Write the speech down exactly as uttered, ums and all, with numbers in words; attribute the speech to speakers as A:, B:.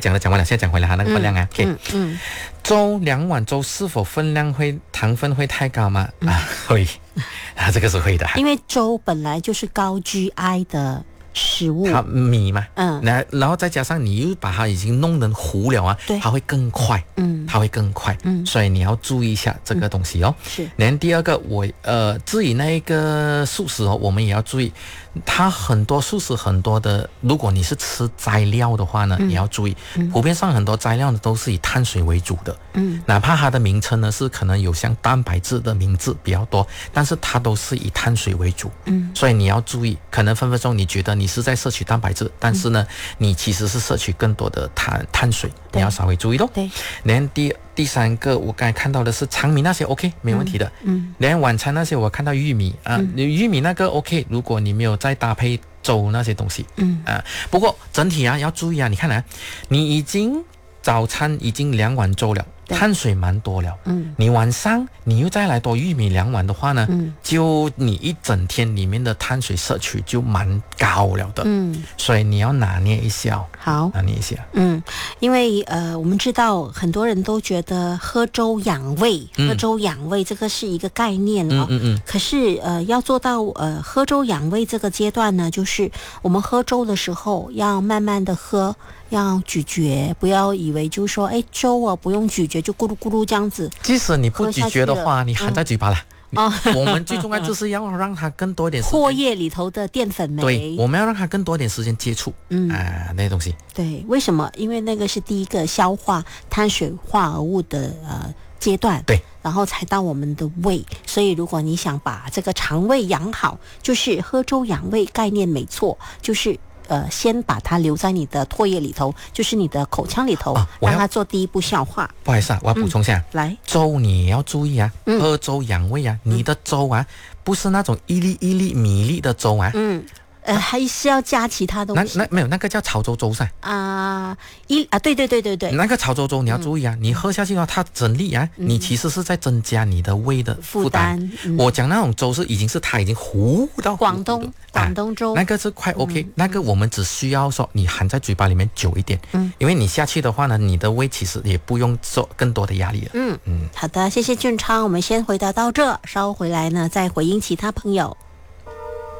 A: 讲了讲完了，现在讲回来它那个分量啊。
B: 嗯
A: OK，
B: 嗯，嗯
A: 粥两碗粥是否分量会糖分会太高吗？嗯、啊，会啊，这个是会的。
B: 因为粥本来就是高 G I 的食物，
A: 它米嘛，
B: 嗯，
A: 那然后再加上你又把它已经弄成糊了啊，
B: 对，
A: 它会更快，
B: 嗯，
A: 它会更快，
B: 嗯，
A: 所以你要注意一下这个东西哦。
B: 嗯、是。
A: 然后第二个，我呃，至于那个素食哦，我们也要注意，它很多素食很多的，如果你是吃斋料的话呢，嗯、也要注意，嗯、普遍上很多斋料呢都是以碳水为主的，嗯，哪怕它的名称呢是可能有像蛋白质的名字比较多，但是它都是以碳水为主，嗯，所以你要注意，可能分分钟你觉得你是在摄取蛋白质，但是呢，嗯、你其实是摄取更多的碳碳水，你要稍微注意咯。
B: 对，
A: 然后第第三个，我刚才看到的是长米那些 OK 没问题的，嗯，连晚餐那些我看到玉米啊，嗯、玉米那个 OK， 如果你没有再搭配粥那些东西，嗯啊，不过整体啊要注意啊，你看啊，你已经早餐已经两碗粥了。碳水蛮多了，嗯，你晚上你又再来多玉米两碗的话呢，嗯，就你一整天里面的碳水摄取就蛮高了的，嗯，所以你要拿捏一下，
B: 好，
A: 拿捏一下，
B: 嗯，因为呃，我们知道很多人都觉得喝粥养胃，喝粥养胃这个是一个概念哦，嗯嗯嗯，可是呃，要做到呃喝粥养胃这个阶段呢，就是我们喝粥的时候要慢慢的喝。要咀嚼，不要以为就是说，哎，粥啊不用咀嚼就咕噜咕噜这样子。
A: 即使你不咀嚼的话，你含在嘴巴了。
B: 哦，
A: 我们最重要就是要让它更多一点时间
B: 唾液里头的淀粉酶，
A: 对，我们要让它更多一点时间接触，嗯啊那些东西。
B: 对，为什么？因为那个是第一个消化碳水化合物的呃阶段，
A: 对，
B: 然后才到我们的胃。所以如果你想把这个肠胃养好，就是喝粥养胃概念没错，就是。呃，先把它留在你的唾液里头，就是你的口腔里头，啊、让它做第一步消化。
A: 不好意思啊，我要补充一下，嗯、
B: 来，
A: 粥你也要注意啊，嗯、喝粥养胃啊，你的粥啊，不是那种一粒一粒米粒的粥啊，嗯。
B: 呃，还是要加其他东西。
A: 那那没有，那个叫潮州粥噻。
B: 啊，一啊，对对对对对。
A: 那个潮州粥你要注意啊，嗯、你喝下去的话，它整粒啊，嗯、你其实是在增加你的胃的负担。嗯、我讲那种粥是已经是它已经糊到
B: 广东广东粥、
A: 啊，那个是快 OK，、嗯、那个我们只需要说你含在嘴巴里面久一点，嗯，因为你下去的话呢，你的胃其实也不用受更多的压力了。
B: 嗯嗯，好的，谢谢俊昌，我们先回答到这，稍后回来呢再回应其他朋友。